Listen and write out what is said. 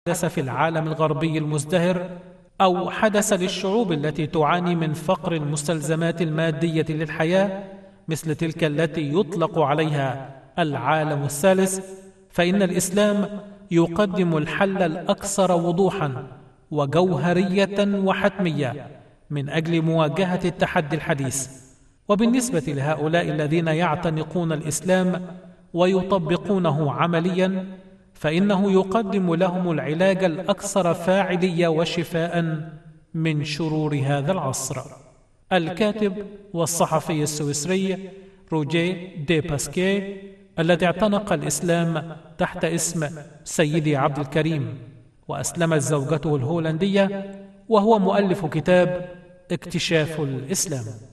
حدث في العالم الغربي المزدهر، أو حدث للشعوب التي تعاني من فقر المستلزمات المادية للحياة مثل تلك التي يطلق عليها العالم الثالث، فإن الإسلام يقدم الحل الأكثر وضوحا وجوهرية وحتمية من أجل مواجهة التحدي الحديث. وبالنسبة لهؤلاء الذين يعتنقون الإسلام ويطبقونه عمليا، فإنه يقدم لهم العلاج الأكثر فاعلية وشفاء من شرور هذا العصر. الكاتب والصحفي السويسري روجيه دي باسكيه، الذي اعتنق الإسلام تحت اسم سيدي عبد الكريم، وأسلمت زوجته الهولندية، وهو مؤلف كتاب اكتشاف الإسلام.